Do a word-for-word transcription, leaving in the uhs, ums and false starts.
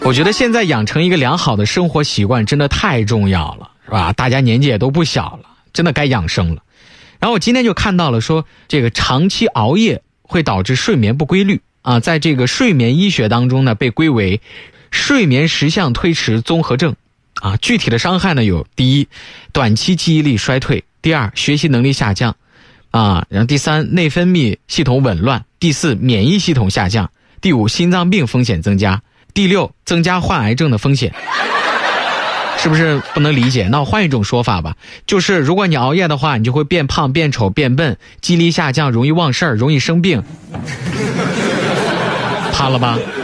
我觉得现在养成一个良好的生活习惯真的太重要了，是吧？大家年纪也都不小了，真的该养生了。然后我今天就看到了说，这个长期熬夜会导致睡眠不规律啊，在这个睡眠医学当中呢，被归为睡眠时相推迟综合症啊。具体的伤害呢有：第一，短期记忆力衰退；第二，学习能力下降啊；然后第三，内分泌系统紊乱；第四，免疫系统下降；第五，心脏病风险增加；第六，增加患癌症的风险。是不是不能理解？那我换一种说法吧，就是如果你熬夜的话，你就会变胖、变丑、变笨，记忆力下降，容易忘事儿，容易生病。怕了吧？